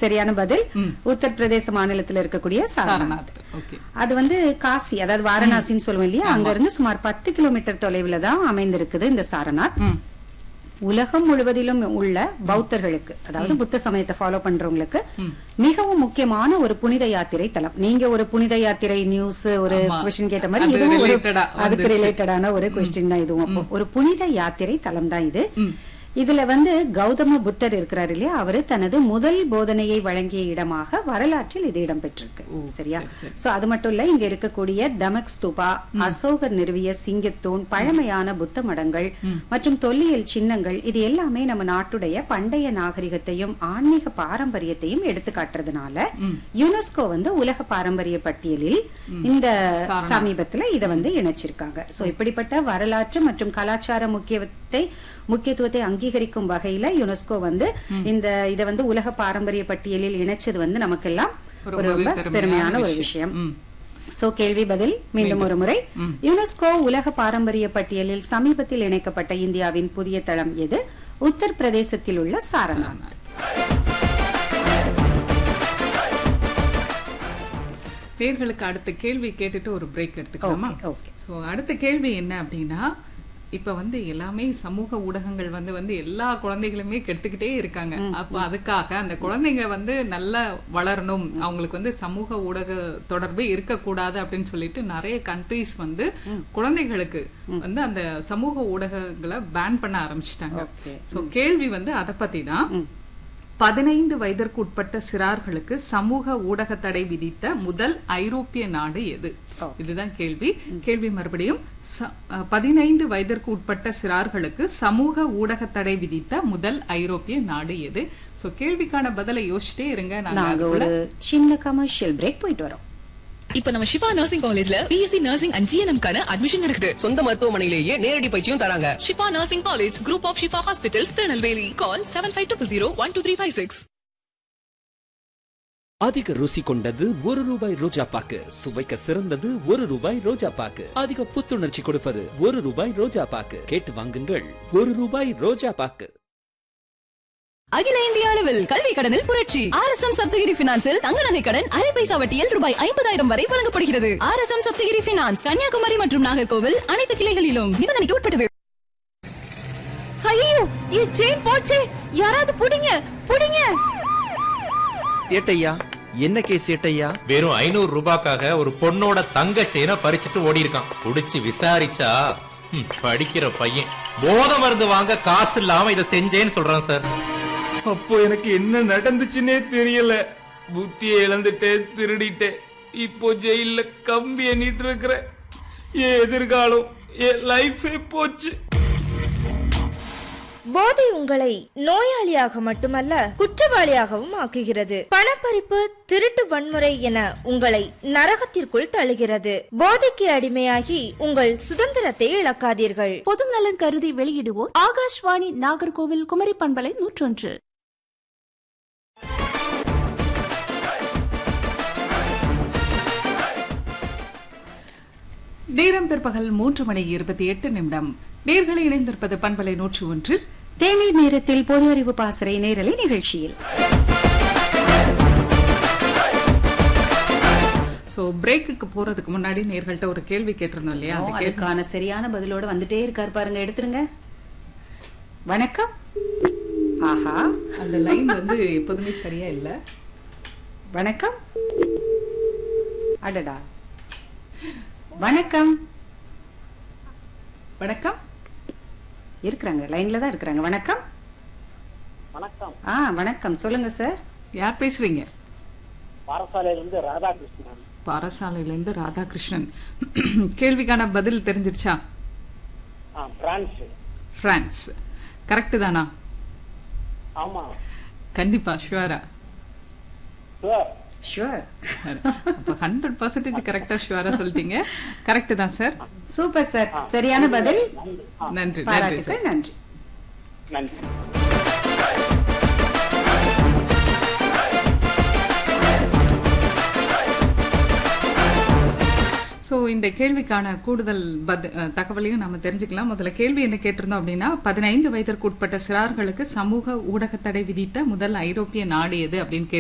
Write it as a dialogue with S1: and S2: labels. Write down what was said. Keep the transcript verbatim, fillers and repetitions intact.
S1: சரியான பதில். உத்தரப்பிரதேச மாநிலத்தில் இருக்கக்கூடிய சாரநாத். அது வந்து காசி, அதாவது வாரணாசின்னு சொல்லுவோம் இல்லையா, அங்க இருந்து சுமார் பத்து கிலோமீட்டர் தொலைவில் தான் அமைந்திருக்குது இந்த சாரநாத். உலகம் முழுவதிலும் உள்ள பௌத்தர்களுக்கு, அதாவது புத்த சமயத்தை ஃபாலோ பண்றவங்களுக்கு மிகவும் முக்கியமான ஒரு புனித யாத்திரை தலம். நீங்க ஒரு புனித யாத்திரை நியூஸ் ஒரு கொஸ்டின் கேட்ட மாதிரி இதுவும் அதுக்கு ரிலேட்டடான ஒரு கொஸ்டின் தான் இதுவும். ஒரு புனித யாத்திரை தலம் தான் இது. இதுல வந்து கௌதம புத்தர் இருக்கிறார் இல்லையா, அவரு தனது முதல் போதனையை வழங்கிய இடமாக வரலாற்றில் இது இடம்பெற்றிருக்கு. சரியா? சோ அது மட்டும் இல்ல, இங்க இருக்கக்கூடிய தமக் ஸ்தூபா, அசோகர் நிறுவிய சிங்கத்தூண், பழமையான புத்த மடங்கள் மற்றும் தொல்லியல் சின்னங்கள், இது எல்லாமே நம்ம நாட்டுடைய பண்டைய நாகரிகத்தையும் ஆன்மீக பாரம்பரியத்தையும் எடுத்து காட்டுறதுனால யுனெஸ்கோ வந்து உலக பாரம்பரிய பட்டியலில் இந்த சமீபத்துல இதை வந்து இணைச்சிருக்காங்க. சோ இப்படிப்பட்ட வரலாற்று மற்றும் கலாச்சார முக்கியத்தை முக்கியத்துவத்தை அங்கீகரிக்கும் வகையில யுனெஸ்கோ வந்து இந்த இதை வந்து உலக பாரம்பரிய பட்டியலில் இணைச்சது வந்து நமக்கெல்லாம் ஒரு ரொம்ப பெருமையான ஒரு விஷயம். சோ கேள்வி பதில் மீண்டும் ஒரு முறை. யுனெஸ்கோ உலக பாரம்பரிய பட்டியலில் சமீபத்தில் இணைக்கப்பட்ட இந்தியாவின் புதிய தளம் எது? உத்தரப்பிரதேசத்தில் உள்ள சாரநாத்.
S2: நேர்களுக்கு அடுத்த கேள்வி கேட்டுட்டு ஒரு பிரேக் எடுத்துக்கலாமா? சோ அடுத்த கேள்வி என்ன அப்படின்னா, இப்ப வந்து எல்லாமே சமூக ஊடகங்கள் வந்து வந்து எல்லா குழந்தைகளுமே கெடுத்துக்கிட்டே இருக்காங்க. அப்ப அதுக்காக அந்த குழந்தைங்க வந்து நல்லா வளரணும், அவங்களுக்கு வந்து சமூக ஊடக தொடர்பு இருக்கக்கூடாது அப்படின்னு சொல்லிட்டு நிறைய கண்ட்ரீஸ் வந்து குழந்தைகளுக்கு வந்து அந்த சமூக ஊடகங்களை பேன் பண்ண ஆரம்பிச்சிட்டாங்க. சோ கேள்வி வந்து அதை பத்தி தான். பதினைந்து வயதிற்கு உட்பட்ட சிறார்களுக்கு சமூக ஊடக தடை விதித்த முதல் ஐரோப்பிய நாடு எது? இதுதான் கேள்வி. கேள்வி மறுபடியும், பதினைந்து வயதிற்கு உட்பட்ட சிறார்களுக்கு சமூக ஊடக தடை விதித்த முதல் ஐரோப்பிய நாடு எது? சோ கேள்விக்கான பதிலை யோசிச்சுட்டே இருங்க.
S1: நாங்க ஒரு சின்ன கமர்ஷியல் பிரேக் போயிட்டு வரோம்.
S3: இப்ப நம்ம ஷிஃபா நர்சிங் காலேஜ்ல பிஎஸ்சி நர்சிங் அண்ட் ஜிஎன்எம்-க்கான அட்மிஷன் நடக்குது.
S4: சொந்த மருத்துவமனையிலேயே நேரடி பயிற்சியும் தராங்க.
S3: Shifa nursing college, group of Shifa hospitals, Tirunelveli. Call seven five two zero one two three five six.
S5: அதிக ருசி கொண்டது ஒரு ரூபாய் ரோஜா பாக்கு, சுவைக்க சிறந்தது ஒரு ரூபாய் ரோஜா பாக்கு, அதிக புத்துணர்ச்சி கொடுப்பது ஒரு ரூபாய் ரோஜா பாக்கு. கேட்டு வாங்குங்கள், ஒரு ரூபாய் ரோஜா பாக்கு.
S6: அகில இந்திய அளவில் கல்வி கடனில் புரட்சி. ஆர் எஸ் எம் சப்தகிரி பினான்சில் தங்க நகை கடன் அரை பைசா வட்டியில் ரூபாய் ஐம்பதாயிரம் வரை வழங்கப்படுகிறது. R S M Saptagiri finance, Kanyakumari மற்றும் நாகர்கோவில் அனைத்து கிளைகளிலும் நிபந்தனைக்கு உட்பட்டது.
S7: ஐயோ, என் செயின் போச்சே, யாராவது புடிங்க புடிங்க.
S8: ஏட்டையா, என்ன கேஸ் ஏட்டையா?
S9: வெறும் ஐநூறு ரூபாய்க்காக ஒரு பொண்ணோட தங்க செயினை பறிச்சுட்டு ஓடி இருக்கான். குடிச்சு விசாரிச்சா படிக்கிற பையன் போத மருந்து வாங்க காசு இல்லாம இதை செஞ்சேன்னு சொல்றான் சார்.
S10: அப்போ எனக்கு என்ன நடந்துச்சுன்னே தெரியல. புத்தியை இழந்துட்டேன், திருடிட்டேன். இப்போ ஜெயில கம்பி எண்ணிட்டு இருக்கிற என் எதிர்காலம், என் லைஃபே போச்சு.
S7: போதை உங்களை நோயாளியாக மட்டுமல்ல குற்றவாளியாகவும் ஆக்குகிறது. பணப்பறிப்பு, திருட்டு, வன்முறை என உங்களை நரகத்திற்குள் தள்ளுகிறது. போதைக்கு அடிமையாகி உங்கள் சுதந்திரத்தை இழக்காதீர்கள்.
S11: பொது நலன் கருதி வெளியிடுவோர் ஆகாஷ்வாணி நாகர்கோவில் குமரி பண்பலை நூற்றொன்று.
S2: நேரம் பிற்பகல் மூன்று மணி இருபத்தி எட்டு நிமிடம். நேர்களை இணைந்திருப்பது பண்பலை நூற்று ஒன்றில்
S1: தேநீர் நேரத்தில் பொது அறிவு பாசறை நேரலை நிகழ்ச்சியில்.
S2: சோ பிரேக்குக்கு போறதுக்கு முன்னாடி நேர்கள்ட்ட ஒரு கேள்வி கேட்டிருந்தோம் இல்லையா,
S1: அதுக்கான சரியான பதிலோட வந்துட்டே இருக்காரு பாருங்க, எடுத்துருங்க. வணக்கம். ஆஹா,
S2: அந்த லைன் வந்து எப்போதுமே சரியா இல்ல.
S1: வணக்கம். அடடா, வணக்கம்.
S2: வணக்கம்.
S1: இருக்கிறாங்க, லைன்ல தான் இருக்கிறாங்க. வணக்கம்.
S12: வணக்கம்.
S1: ஆ வணக்கம், சொல்லுங்க சார்.
S2: யார் பேசுறீங்க?
S12: பாரசாலையிலிருந்து ராதாகிருஷ்ணன்.
S2: பாரசாலையிலிருந்து ராதாகிருஷ்ணன். கேள்விக்கான பதில் தெரிஞ்சிருச்சா?
S12: பிரான்ஸ்.
S2: பிரான்ஸ் கரெக்ட் தானா?
S12: ஆமா.
S2: கண்டிப்பா ஷுவரா?
S1: ஷுவர்.
S2: அப்ப ஹண்ட்ரட் பர்சன்டேஜ் கரெக்டா ஷுவரா சொல்லிட்டீங்க. கரெக்ட் தான் சார்.
S1: சூப்பர் சார், சரியான பதில்.
S2: நன்றி நன்றி சார்.
S1: நன்றி
S12: நன்றி.
S2: ஸோ இந்த கேள்விக்கான கூடுதல் தகவலையும் நம்ம தெரிஞ்சுக்கலாம். முதல்ல கேள்வி என்ன கேட்டிருந்தோம் அப்படின்னா, பதினைந்து வயதிற்கு உட்பட்ட சிறார்களுக்கு சமூக ஊடக தடை விதித்த முதல் ஐரோப்பிய நாடு எது அப்படின்னு